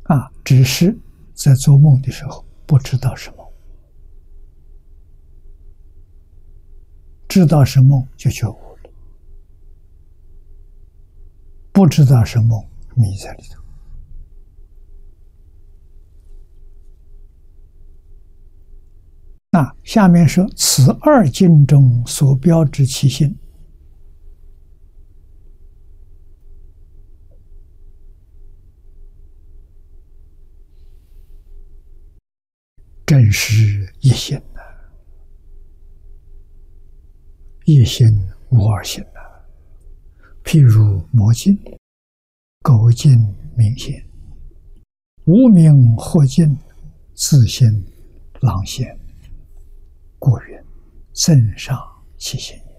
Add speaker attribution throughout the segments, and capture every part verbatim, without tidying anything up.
Speaker 1: 啊，只是在做梦的时候不知道是梦，知道是梦就觉悟了，不知道是梦迷在里头。那下面说此二境中所标之其性，真是一心呐、啊，一心无二心呐、啊。譬如魔镜、垢镜明显，无明惑镜，自性朗现，故云增上其心也。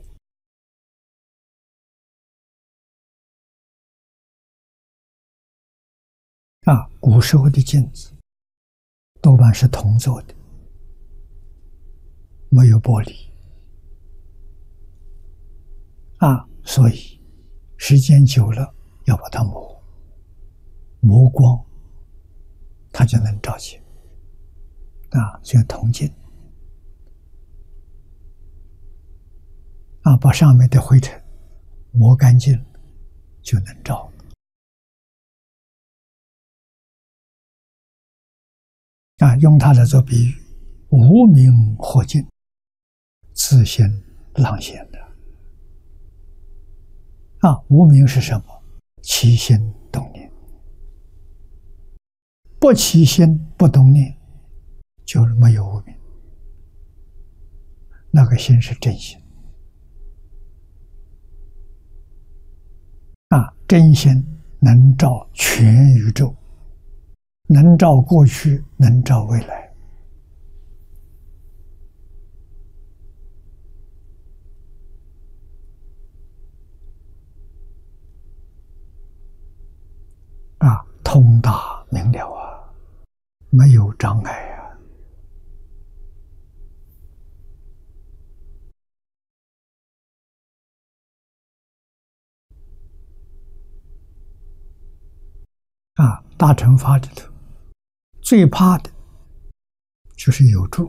Speaker 1: 啊，古时候的镜子多半是铜做的，没有玻璃啊，所以时间久了要把它磨磨光，它就能照见啊，所以铜镜啊，把上面的灰尘磨干净就能照。啊，用它来做比喻，无明惑镜，自性朗现的。啊，无明是什么？起心动念。不起心不动念，就是没有无明。那个心是真心。啊，真心能照全宇宙。能照过去，能照未来。啊，通达明了啊，没有障碍啊。啊，大乘法里头最怕的就是有住。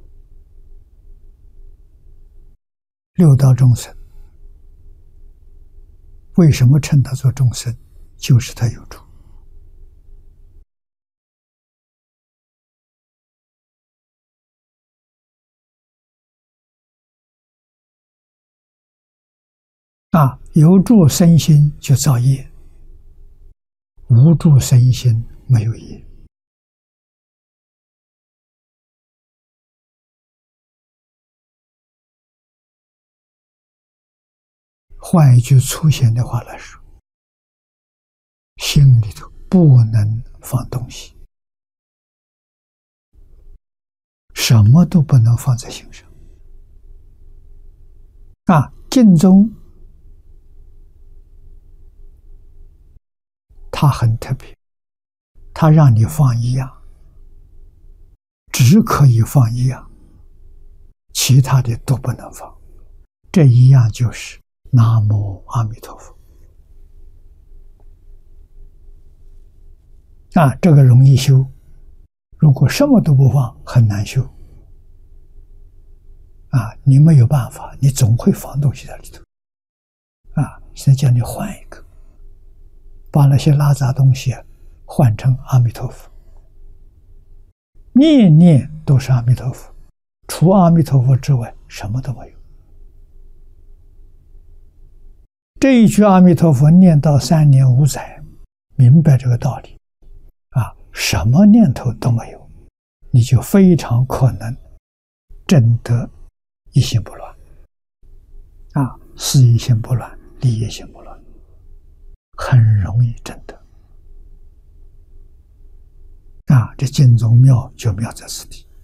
Speaker 1: 六道众生为什么称他做众生？就是他有住。啊，有住生心就造业，无住生心没有业。换一句粗显的话来说，心里头不能放东西，什么都不能放在心上。啊，净宗它很特别，它让你放一样，只可以放一样，其他的都不能放。这一样就是南无阿弥陀佛。啊，这个容易修，如果什么都不放，很难修。啊，你没有办法，你总会放东西在里头。啊，现在叫你换一个，把那些拉杂东西换成阿弥陀佛，念念都是阿弥陀佛，除阿弥陀佛之外，什么都没有。这一句阿弥陀佛念到三年五载，明白这个道理，啊，什么念头都没有，你就非常可能证得一心不乱。啊，事一心不乱，理一心不乱，很容易证得。啊，这净宗妙就妙在此地。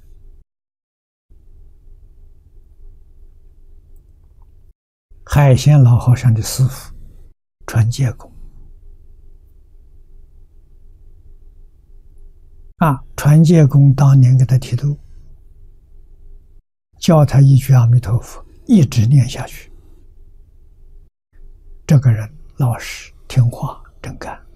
Speaker 1: 海鲜老和尚的师父传戒公啊，传戒公当年给他剃度，教他一句阿弥陀佛，一直念下去。这个人老实听话真干。